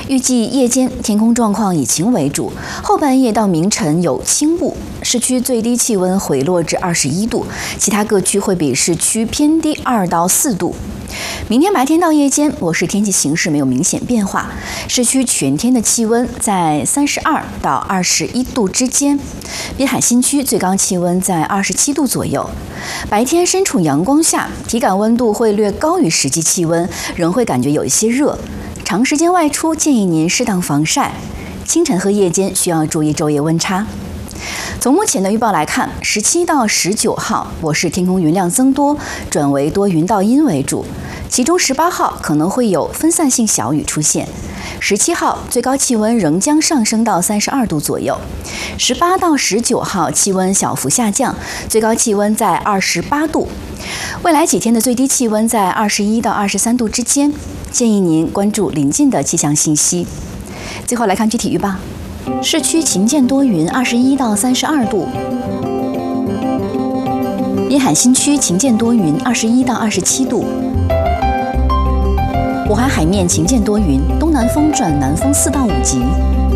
预计夜间天空状况以晴为主，后半夜到明晨有轻雾，市区最低气温回落至21度，其他各区会比市区偏低2到4度。明天白天到夜间，我市天气形势没有明显变化，市区全天的气温在32到21度之间，滨海新区最高气温在27度左右。白天身处阳光下，体感温度会略高于实际气温，仍会感觉有一些热。长时间外出建议您适当防晒，清晨和夜间需要注意昼夜温差。从目前的预报来看，17到19号我市天空云量增多，转为多云到阴为主，其中18号可能会有分散性小雨出现。17号最高气温仍将上升到32度左右，18到19号气温小幅下降，最高气温在28度。未来几天的最低气温在21到23度之间，建议您关注临近的气象信息。最后来看具体预报。市区晴间多云，21到32度；滨海新区晴间多云，21到27度；渤海海面晴间多云，东南风转南风4到5级。